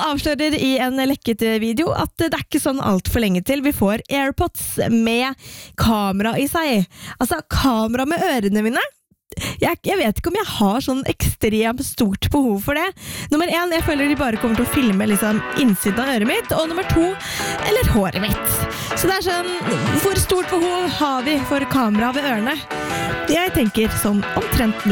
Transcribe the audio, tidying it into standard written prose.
avslører I en lekket video at det ikke sånn alt for lenge til vi får AirPods med kamera I seg. Altså, kamera med ørene mine. Jeg vet ikke om jeg har sånn ekstremt stort behov for det. Nummer 1, jeg føler de bare kommer til å filme liksom innsiden av øret mitt. Og nummer 2, eller håret mitt. Så det sånn, hvor stort behov har vi for kamera ved ørene? Jeg tenker sånn omtrent